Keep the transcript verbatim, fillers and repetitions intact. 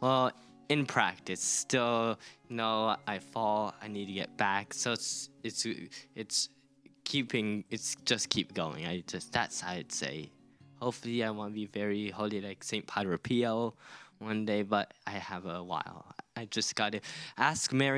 Well, in practice, still, no, I fall. I need to get back. So it's it's it's keeping. It's just keep going. I just that's I'd say. Hopefully, I want to be very holy like Saint Padre Pio one day, but I have a while. I just got to ask Mary.